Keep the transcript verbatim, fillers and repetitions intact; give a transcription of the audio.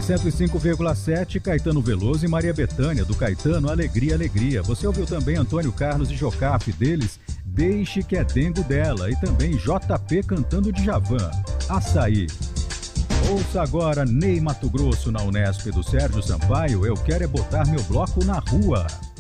cento e cinco vírgula sete, Caetano Veloso e Maria Bethânia, do Caetano, Alegria, Alegria. Você ouviu também Antônio Carlos e Jocafe, deles, Deixe que é Dengo dela. E também J P cantando Djavan, Açaí. Ouça agora Ney Matogrosso na Unesp do Sérgio Sampaio, Eu Quero é Botar Meu Bloco na Rua.